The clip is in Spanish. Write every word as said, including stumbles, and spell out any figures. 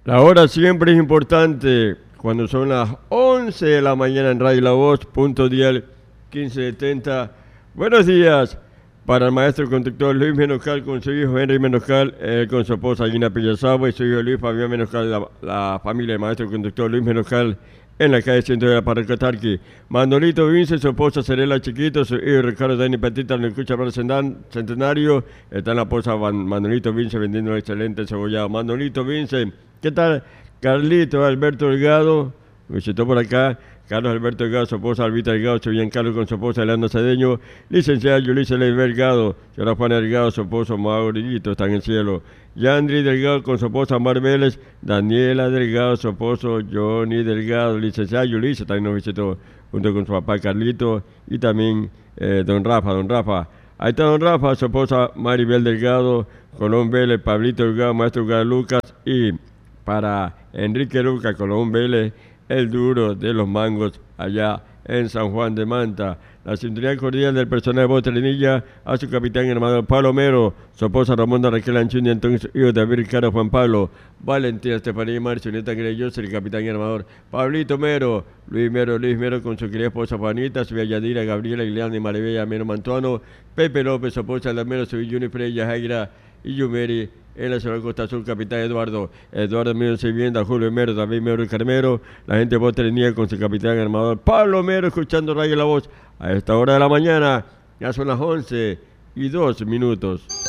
La hora siempre es importante. Cuando son las once de la mañana en Radio La Voz, punto dial quince setenta. Buenos días para el maestro conductor Luis Menoscal con su hijo Henry Menoscal, eh, con su esposa Gina Pillazagua y su hijo Luis Fabián Menoscal, la, la familia del maestro conductor Luis Menoscal en la calle Centro de la Parroquia Tarqui. Manolito Vince, su esposa Serela Chiquito, su hijo Ricardo Dani Petita, en el escucha para el centenario. Está en la posa Manolito Vince vendiendo un excelente cebollado. Manolito Vince, ¿qué tal? Carlito Alberto Delgado, visitó por acá. Carlos Alberto Delgado, su esposa Albita Delgado, su bien Carlos con su esposa Elena Cedeño, licenciada Yulisa Ley Delgado, señora Juana Delgado, su esposo Maurillito, está en el cielo. Yandri Delgado con su esposa Mar Vélez, Daniela Delgado, su esposo Johnny Delgado, licenciada Yulisa también nos visitó junto con su papá Carlito y también eh, don Rafa, don Rafa. Ahí está don Rafa, su esposa Maribel Delgado, Colón Vélez, Pablito Delgado, maestro Delgado Lucas y para Enrique Lucas, Colón Vélez, el duro de los mangos allá en San Juan de Manta. La sintonía cordial del personal de Botrinilla a su capitán hermano Pablo Mero, su esposa Ramona Raquel Anchuña, entonces hijo de David Ricardo Juan Pablo, Valentina Estefanía Marcio, Nieta Grellosa, el capitán y armador Pablito Mero, Luis Mero, Luis Mero con su querida esposa Juanita, su Yadira, Gabriela, Ileana y Maribella Mero Mantuano, Pepe López, su esposa Lamero, su Juni Freya, Jaira y Yumeri. En la ciudad de Costa Azul, capitán Eduardo, Eduardo Mero en Vivienda, Julio Mero, David Mero y Carmero, la gente de Botrinilla con su capitán armador Pablo Mero, escuchando Radio La Voz a esta hora de la mañana, ya son las once y dos minutos.